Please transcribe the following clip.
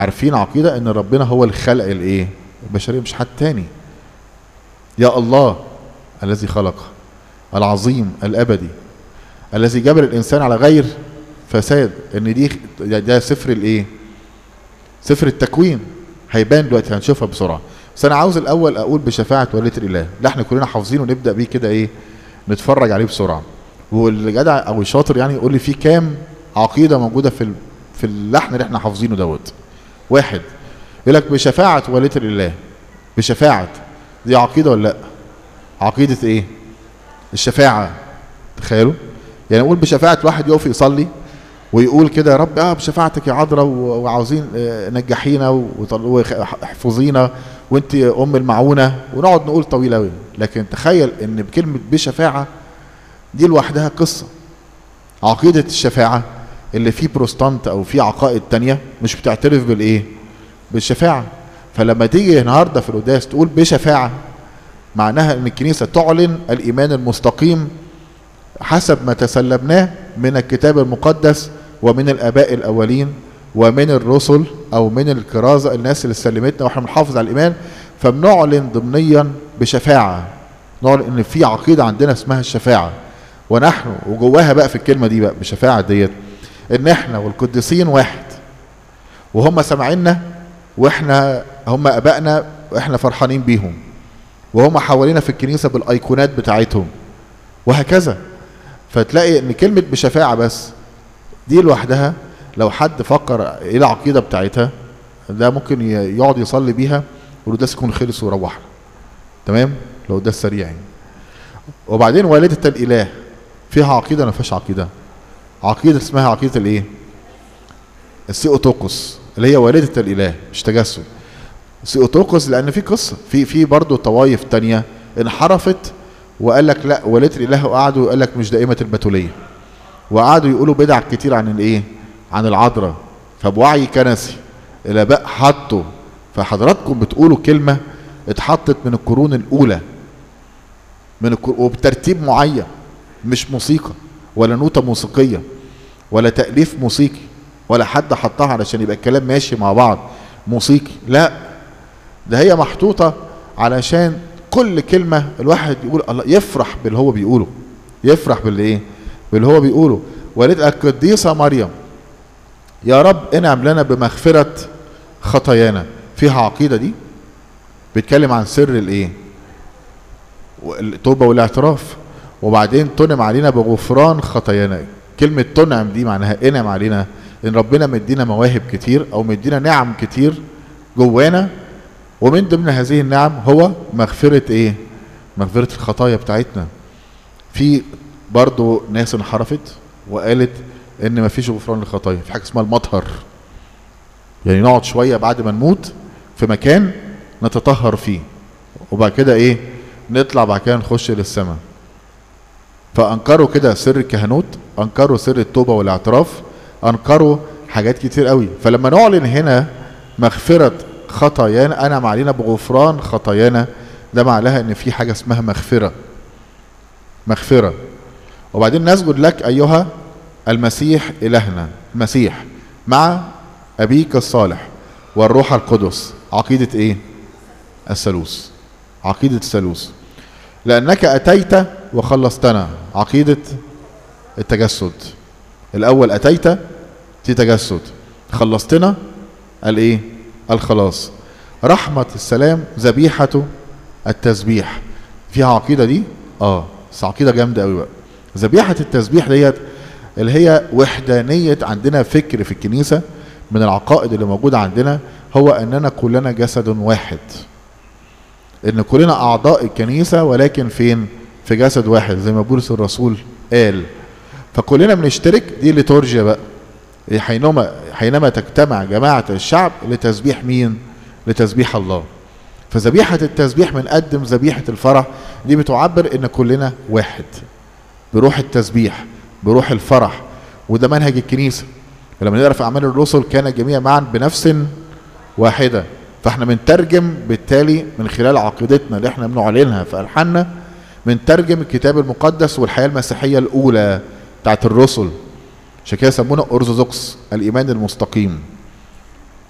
عارفين عقيدة ان ربنا هو اللي خلق الايه؟ البشرية، مش حد تاني. يا الله الذي خلق العظيم الابدي الذي جبل الانسان على غير فساد. ان ده سفر الايه؟ سفر التكوين. هيبان دلوقتي، هنشوفها بسرعة. بس انا عاوز الاول اقول بشفاعة والدة الاله، ده احنا كلنا حافظينه ونبدأ بيه كده ايه؟ نتفرج عليه بسرعة. واللي جدع او الشاطر يعني يقول لي في كام عقيدة موجودة في اللحن اللي احنا حافظينه دوت. واحد يقول لك بشفاعة والدة الاله. بشفاعة دي عقيدة ولا لا؟ عقيدة ايه؟ الشفاعة. تخيلوا يعني نقول بشفاعة واحد يقف يصلي ويقول كده يا رب بشفاعتك يا عذراء وعاوزين نجحينا واحفظينا وانت ام المعونة، ونقعد نقول طويل قوي. لكن تخيل ان بكلمة بشفاعة دي لوحدها قصة. عقيدة الشفاعة اللي فيه بروستانت او فيه عقائد تانية مش بتعترف بالايه؟ بالشفاعة. فلما تيجي النهارده في القداس تقول بشفاعة، معناها ان الكنيسة تعلن الايمان المستقيم حسب ما تسلمناه من الكتاب المقدس ومن الاباء الاولين ومن الرسل او من الكرازة، الناس اللي سلمتنا واحنا بنحافظ على الايمان. فبنعلن ضمنيا بشفاعة، نعلن ان في عقيدة عندنا اسمها الشفاعة. ونحن وجواها بقى في الكلمة دي بقى بشفاعة ديت ان احنا والقديسين واحد، وهم سامعيننا واحنا هم ابائنا واحنا فرحانين بيهم، وهم حوالينا في الكنيسة بالايقونات بتاعتهم وهكذا. فتلاقي ان كلمة بشفاعة بس دي لوحدها لو حد فكر ايه العقيدة بتاعتها ده ممكن يقعد يصلي بيها والقداس يكون خلص ويروح. تمام؟ لو ده السريع يعني. وبعدين والدة الاله فيها عقيدة ما فيهاش عقيدة؟ عقيدة اسمها عقيدة الايه؟ السيوتوكوس اللي هي والدة الاله، مش تجسد. سيوتوكوس لان في قصة في برضه طوائف تانية انحرفت وقال لك لا والدة الاله، وقعدوا يقول لك مش دائمة البتولية، وقعدوا يقولوا بدع كتير عن الايه؟ عن العذراء. فبوعي كنسي الاباء حطوا، فحضراتكم بتقولوا كلمة اتحطت من القرون الاولى وبترتيب معين، مش موسيقى ولا نوتة موسيقية ولا تأليف موسيقي ولا حد حطها علشان يبقى الكلام ماشي مع بعض موسيقي. لا، ده هي محطوطة علشان كل كلمة الواحد يقول الله يفرح باللي هو بيقوله، يفرح باللي ايه؟ باللي هو بيقوله. والدة القديسة مريم يا رب انعم لنا بمغفرة خطايانا، فيها عقيدة دي بيتكلم عن سر الايه؟ التوبة والاعتراف. وبعدين تنعم علينا بغفران خطايانا. كلمة تنعم دي معناها انعم علينا ان ربنا مدينا مواهب كتير او مدينا نعم كتير جوانا، ومن ضمن هذه النعم هو مغفرة ايه؟ مغفرة الخطايا بتاعتنا. في برضو ناس انحرفت وقالت ان مفيش غفران للخطايا، في حاجة اسمها المطهر، يعني نقعد شوية بعد ما نموت في مكان نتطهر فيه وبعد كده ايه؟ نطلع بعد كده نخش للسماء. فانكروا كده سر الكهنوت، انكروا سر التوبة والاعتراف، انكروا حاجات كتير قوي. فلما نعلن هنا مغفرة خطايانا، انعم علينا بغفران خطايانا، ده معناها ان في حاجة اسمها مغفرة. مغفرة. وبعدين نسجد لك ايها المسيح الهنا، المسيح مع ابيك الصالح والروح القدس. عقيدة ايه؟ الثالوث. عقيدة الثالوث. لانك اتيت وخلصتنا. عقيدة التجسد. الاول اتيت في تجسد، خلصتنا الايه؟ الخلاص. رحمة السلام ذبيحة التسبيح. فيها عقيدة دي؟ بس عقيدة جامدة قوي بقى. ذبيحة التسبيح ديت اللي هي وحدانية. عندنا فكر في الكنيسة من العقائد اللي موجودة عندنا هو اننا كلنا جسد واحد، ان كلنا اعضاء الكنيسة ولكن فين؟ في جسد واحد زي ما بولس الرسول قال. فكلنا بنشترك، دي ليتورجيا بقى، حينما تجتمع جماعة الشعب لتسبيح مين؟ لتسبيح الله. فذبيحة التسبيح بنقدم ذبيحة الفرح، دي بتعبر ان كلنا واحد بروح التسبيح، بروح الفرح. وده منهج الكنيسة. ولما نقرا في اعمال الرسل كان الجميع معا بنفس واحدة. فاحنا بنترجم بالتالي من خلال عقيدتنا اللي احنا بنعلنها في ألحاننا، بنترجم الكتاب المقدس والحياة المسيحية الأولى بتاعت الرسل. عشان كده يسمونا أرثوذكس، الإيمان المستقيم.